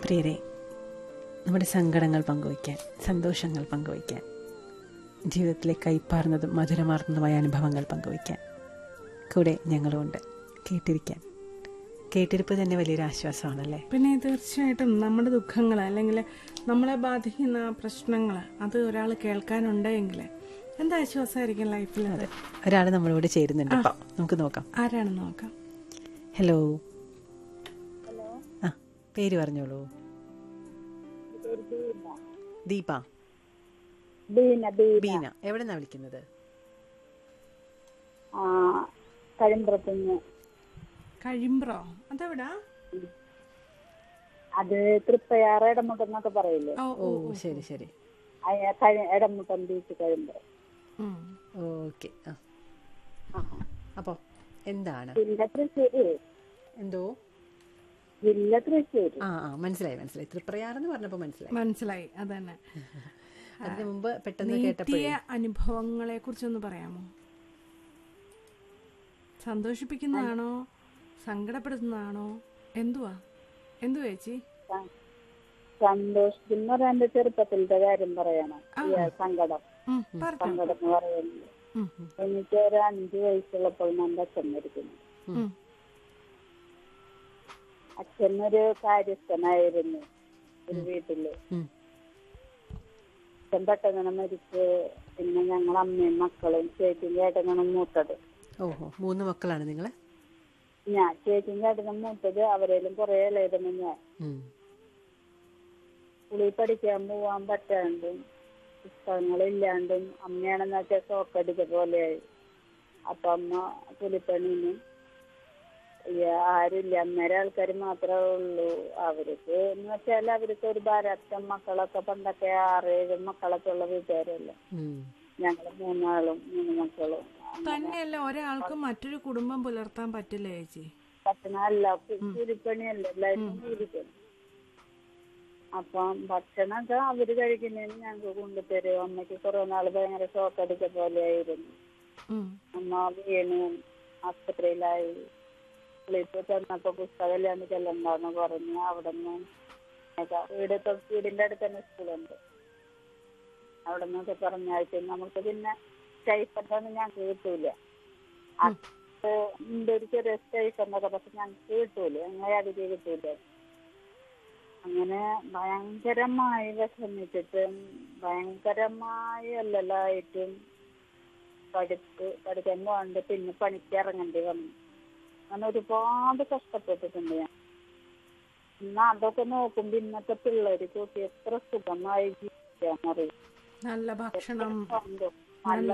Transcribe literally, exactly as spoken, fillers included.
പ്രിയരെ, നമ്മുടെ സങ്കടങ്ങൾ പങ്കുവയ്ക്കാൻ, സന്തോഷങ്ങൾ പങ്കുവയ്ക്കാൻ, ജീവിതത്തിലെ കൈപ്പാർന്നതും മധുരമാർന്നതുമായ അനുഭവങ്ങൾ പങ്കുവയ്ക്കാൻ കൂടെ ഞങ്ങളുമുണ്ട്. കേട്ടിരിക്കാൻ, കേട്ടിരിപ്പ് തന്നെ വലിയൊരു ആശ്വാസമാണല്ലേ? പിന്നെ തീർച്ചയായിട്ടും നമ്മുടെ ദുഃഖങ്ങൾ അല്ലെങ്കിൽ നമ്മളെ ബാധിക്കുന്ന പ്രശ്നങ്ങൾ അത് ഒരാൾ കേൾക്കാനുണ്ടെങ്കിൽ എന്താ ആശ്വാസമായിരിക്കും ലൈഫിൽ. അത് ഒരാൾ നമ്മളോട് ചേരുന്നുണ്ട്. ഇപ്പം നമുക്ക് നോക്കാം ആരാണെന്ന് നോക്കാം. ഹലോ. ആ, പേര് പറഞ്ഞോളൂ. ദീപ. ബീന. എവിടെന്നാ വിളിക്കുന്നത്? കഴിമ്പ്രോ? അതെവിടാ? അത് തൃപ്പയാറ് ഇടമുട്ടം എന്നൊക്കെ പറയില്ലേ? ഓ ശരി ശരി. ഇടമുട്ടം ബീച്ച് കഴിയുമ്പോ. ഓക്കെ. അപ്പൊ എന്താണ്? ജില്ല തൃശ്ശൂര്. എന്തോ? ജില്ല തൃശ്ശൂര്. ആ ആ മനസ്സിലായി മനസ്സിലായി. തൃപ്രയാറെന്ന് പറഞ്ഞപ്പോ മനസ്സിലായി മനസ്സിലായി അത് അതിനു മുമ്പ് പെട്ടെന്ന് കേട്ടപ്പോഴേ അനുഭവങ്ങളെ കുറിച്ചൊന്ന് പറയാമോ? സന്തോഷിപ്പിക്കുന്നതാണോ സങ്കടപ്പെടുത്തുന്നതാണോ? എന്തുവാ എന്തുവാ ചേച്ചി? സന്തോഷത്തിന് പറയാൻ എന്റെ ചെറുപ്പത്തിലത്തെ കാര്യം പറയണം. സങ്കടം സങ്കടം എന്ന് പറയുന്നത് എനിക്ക് ഒരു അഞ്ചു വയസ്സുള്ളപ്പോൾ എന്റെ അച്ഛൻ മരിക്കുന്നു. അച്ഛനൊരു കാര്യസ്ഥനായിരുന്നു ഒരു വീട്ടില്. അച്ഛൻ പെട്ടെന്ന് മരിച്ച്. പിന്നെ ഞങ്ങൾ അമ്മയും മക്കളും ചേച്ചിയും ചേട്ടനാണ് മൂത്തത്. ഓഹോ, മൂന്ന് മക്കളാണ് നിങ്ങള്? ഞാൻ ചേച്ചിയും ചേട്ടനും മൂത്തത്. അവരേലും കുറെ ഇളയതെന്ന് ഞാൻ. സ്കൂളിൽ പഠിക്കാൻ പോവാൻ പറ്റാണ്ടും പുസ്തകങ്ങളില്ലാണ്ടും അമ്മയാണെന്ന് വെച്ചാൽ ഷോക്കടിച്ച പോലെയായി. അപ്പൊ അമ്മ കൂലിപ്പണിന് ആരുമില്ല. അന്നേരം ആൾക്കാർ മാത്രമേ ഉള്ളൂ. അവർക്ക് എന്ന് വെച്ചാൽ അവർക്ക് ഒരു ഭാരത്തം മക്കളൊക്കെ പണ്ടൊക്കെ ആറേഴ് മക്കളൊക്കെ ഉള്ള വീട്ടുകാരല്ലേ. ഞങ്ങള് മൂന്നാളും മൂന്ന് മക്കളും. തന്നെയല്ല ഒരാൾക്ക് മറ്റൊരു കുടുംബം പുലർത്താൻ പറ്റില്ല ചേച്ചി. പറ്റണല്ല, കൂലിപ്പണിയല്ല, എല്ലാവരും കൂലിപ്പണി. അപ്പം ഭക്ഷണമൊക്കെ അവര് കഴിക്കുന്നതിന് ഞങ്ങൾക്ക് കൊണ്ടുതരും. അമ്മയ്ക്ക് കുറെ നാള് ഭയങ്കര ഷോക്കടിച്ച പോലെയായിരുന്നു. അമ്മ വീണു ആസ്പത്രിയിലായി. സ്കൂളിൽ ചെന്നപ്പോ പുസ്തകമില്ലാന്ന് ചെല്ലണ്ടെന്ന് പറഞ്ഞു. അവിടെ നിന്ന് വീട് വീടിന്റെ അടുത്ത് തന്നെ സ്കൂളുണ്ട്. അവിടെ നിന്നൊക്കെ പറഞ്ഞയച്ചു. നമുക്ക് പിന്നെ സ്റ്റൈഫൻഡൊന്നും ഞങ്ങൾക്ക് കിട്ടൂല. അതിന്റെ ഒരു ചെറിയ സ്റ്റൈഫൻഡൊക്കെ പക്ഷെ ഞങ്ങൾക്ക് കിട്ടൂല. അങ്ങനെ അതിഥി കിട്ടൂല. അങ്ങനെ ഭയങ്കരമായി വിഷമിച്ചിട്ടും ഭയങ്കരമായി എല്ലെല്ലായിട്ടും പഠിപ്പ് പഠിക്കാൻ പോകാണ്ട് പിന്നെ പണിക്ക് ഇറങ്ങേണ്ടി വന്നു. അങ്ങനെ ഒരുപാട് കഷ്ടപ്പെട്ടിട്ടുണ്ട് ഞാൻ. എന്നാ അതൊക്കെ നോക്കുമ്പോ ഇന്നത്തെ പിള്ളേര് കൂട്ടി എത്ര സുഖമായി ജീവിക്കാന്നറിയും. നല്ല ഭക്ഷണം, നല്ല